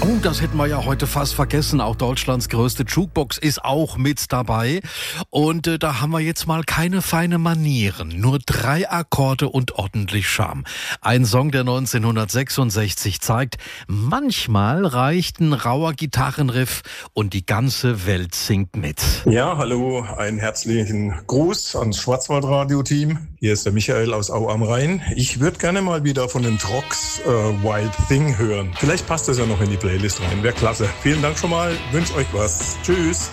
Oh, das hätten wir ja heute fast vergessen. Auch Deutschlands größte Jukebox ist auch mit dabei. Und da haben wir jetzt mal keine feine Manieren. Nur 3 Akkorde und ordentlich Charme. Ein Song, der 1966 zeigt, manchmal reicht ein rauer Gitarrenriff und die ganze Welt singt mit. Ja, hallo, einen herzlichen Gruß ans Schwarzwaldradio-Team. Hier ist der Michael aus Au am Rhein. Ich würde gerne mal wieder von den Trox Wild Thing hören. Vielleicht passt das ja noch in die Playlist rein. Wäre klasse. Vielen Dank schon mal. Wünsche euch was. Tschüss.